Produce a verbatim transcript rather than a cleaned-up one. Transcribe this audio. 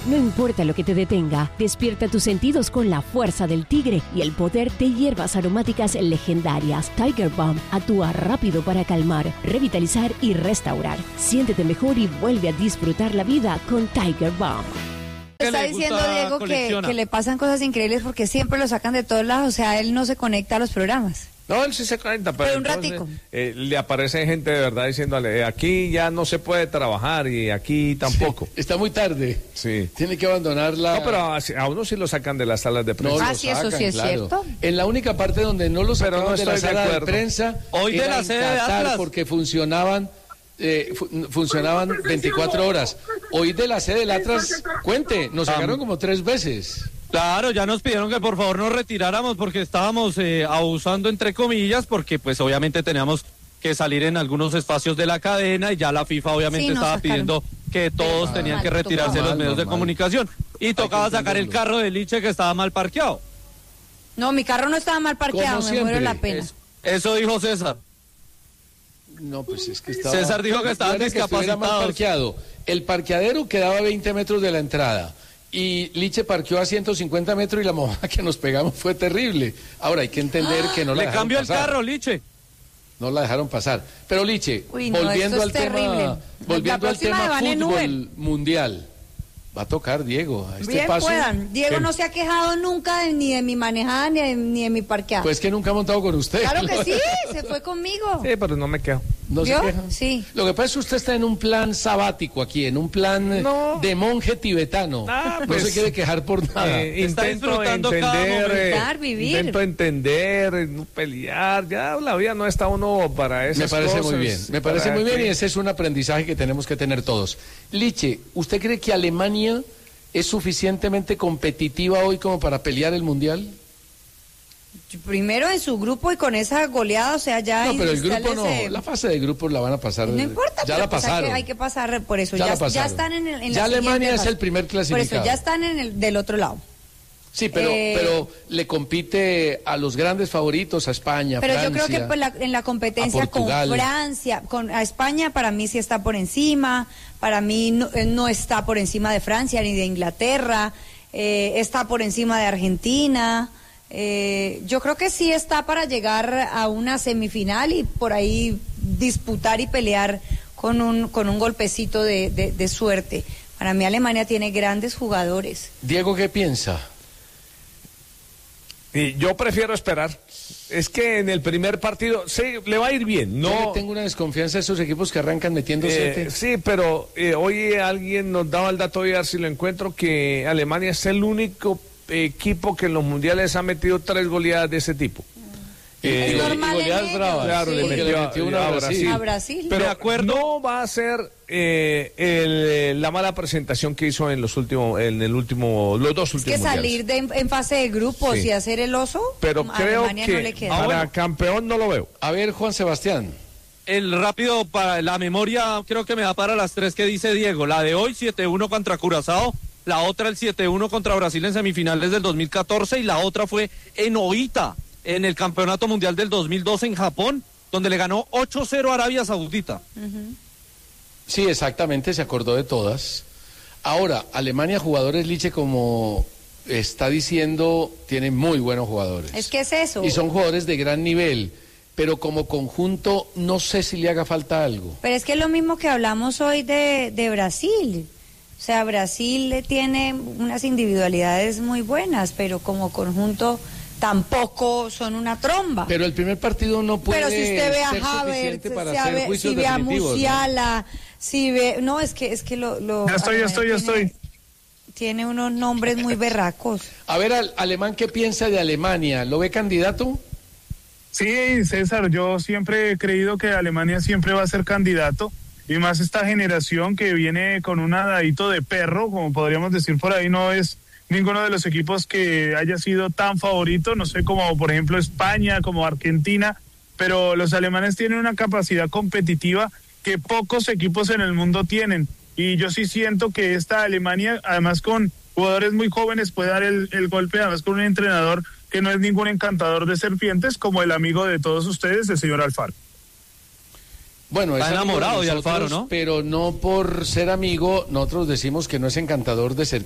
No importa lo que te detenga, despierta tus sentidos con la fuerza del tigre y el poder de hierbas aromáticas legendarias. Tiger Balm actúa rápido para calmar, revitalizar y restaurar. Siéntete mejor y vuelve a disfrutar la vida con Tiger Balm. Está diciendo Diego que, que le pasan cosas increíbles porque siempre lo sacan de todos lados, o sea, él no se conecta a los programas. No, él sí se cuenta, pero, pero un entonces, ratico. Eh, le aparece gente de verdad diciéndole, aquí ya no se puede trabajar y aquí tampoco. Sí, está muy tarde. Sí. Tiene que abandonar la... No, pero a, a uno sí lo sacan de las salas de prensa. No, ah, sí, eso sí es claro. cierto. En la única parte donde no lo sacaron no de la sala de, de prensa, hoy de la sede de Atlas, porque funcionaban... Eh, fu- funcionaban veinticuatro horas. Hoy de la sede del Atlas, cuente, nos sacaron como tres veces. Claro, ya nos pidieron que por favor nos retiráramos porque estábamos eh, abusando entre comillas, porque pues obviamente teníamos que salir en algunos espacios de la cadena y ya la FIFA obviamente sí, estaba sacaron. pidiendo que todos mal, tenían que retirarse de los medios mal, de comunicación y tocaba sacar el carro de Liche que estaba mal parqueado. No, mi carro no estaba mal parqueado, me muero la pena. Eso, eso dijo César. No, pues es que estaba... César dijo que estaba discapacitado. Mal parqueado. El parqueadero quedaba a veinte metros de la entrada y Liche parqueó a ciento cincuenta metros y la mojada que nos pegamos fue terrible. Ahora hay que entender que no la Le dejaron cambió pasar. el carro, Liche. No la dejaron pasar. Pero Liche, Uy, no, volviendo al terrible. tema, volviendo al tema fútbol mundial. Va a tocar Diego. A este Bien paso, puedan. Diego ¿qué? no se ha quejado nunca de, ni de mi manejada ni de, ni de mi parqueada. Pues que nunca ha montado con usted. Claro que sí, se fue conmigo. Sí, pero no me quejo. ¿No ¿Vio? se queja? Sí. Lo que pasa es que usted está en un plan sabático aquí, en un plan no. de monje tibetano. Ah, no pues, se quiere quejar por nada. Eh, está intento disfrutando entender, cada eh, momento. Vivir. intento entender, eh, no pelear. Ya la vida no está uno para esas Me parece cosas, muy bien, me parece muy bien y ese es un aprendizaje que tenemos que tener todos. Liche, ¿usted cree que Alemania es suficientemente competitiva hoy como para pelear el Mundial? Primero en su grupo y con esa goleada, o sea, ya... No, pero el grupo no, la fase de grupos la van a pasar. No importa, ya la pasaron. Hay que pasar por eso, ya, ya, ya están en, el, en ya la Alemania es fase. el primer clasificado. Por eso, ya están en el del otro lado. Sí, pero, eh, pero le compite a los grandes favoritos, a España, pero Francia, yo creo que pues, la, en la competencia con Francia, con a España para mí sí está por encima, para mí no, no está por encima de Francia ni de Inglaterra, eh, está por encima de Argentina, eh, yo creo que sí está para llegar a una semifinal y por ahí disputar y pelear con un, con un golpecito de, de, de suerte. Para mí Alemania tiene grandes jugadores. Diego, ¿qué piensa? Y yo prefiero esperar. Es que en el primer partido, sí, le va a ir bien. No yo tengo una desconfianza de esos equipos que arrancan metiendo eh, siete. Sí, pero eh, hoy alguien nos daba el dato, voy a ver si lo encuentro, que Alemania es el único equipo que en los mundiales ha metido tres goleadas de ese tipo. Es Eh, normal en ellos, claro, sí. le metió, le metió una a, a Brasil. Brasil. A Brasil. Pero de acuerdo. no va a ser eh, el, la mala presentación que hizo en los últimos, en el último, los dos Es últimos que salir de, en fase de grupos Sí. y hacer el oso, Pero a creo Alemania que no le queda. para Ah, bueno. campeón no lo veo. A ver, Juan Sebastián. El rápido para la memoria creo que me da para las tres que dice Diego. La de hoy siete uno contra Curazao, la otra el siete uno contra Brasil en semifinales del dos mil catorce y la otra fue en Oita, en el Campeonato Mundial del dos mil doce en Japón, donde le ganó ocho cero a Arabia Saudita. Uh-huh. Sí, exactamente, se acordó de todas. Ahora, Alemania, jugadores, Liche, como está diciendo, tiene muy buenos jugadores. Es que es eso. Y son jugadores de gran nivel, pero como conjunto no sé si le haga falta algo. Pero es que es lo mismo que hablamos hoy de, de Brasil. O sea, Brasil tiene unas individualidades muy buenas, pero como conjunto tampoco son una tromba. Pero el primer partido no puede Pero si usted ve a ser Havertz, suficiente para si, hacer ve, juicios si ve a definitivos, Musiala, ¿no? si ve... No, es que, es que lo... lo Ya estoy, ya estoy, ya tiene, estoy. Tiene unos nombres muy berracos. A ver, al alemán, ¿qué piensa de Alemania? ¿Lo ve candidato? Sí, César, yo siempre he creído que Alemania siempre va a ser candidato, y más esta generación que viene con un adadito de perro, como podríamos decir por ahí, no es ninguno de los equipos que haya sido tan favorito, no sé, como por ejemplo España, como Argentina, pero los alemanes tienen una capacidad competitiva que pocos equipos en el mundo tienen, y yo sí siento que esta Alemania, además con jugadores muy jóvenes, puede dar el, el golpe, además con un entrenador que no es ningún encantador de serpientes, como el amigo de todos ustedes, el señor Alfaro. Bueno, está es enamorado de nosotros, Alfaro, ¿no? Pero no por ser amigo, nosotros decimos que no es encantador de serpientes.